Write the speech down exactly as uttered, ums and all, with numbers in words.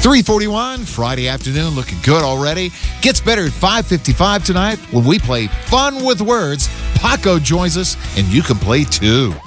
three forty-one, Friday afternoon, looking good already. Gets better at five fifty-five tonight when we play Fun with Words. Paco joins us, and you can play too.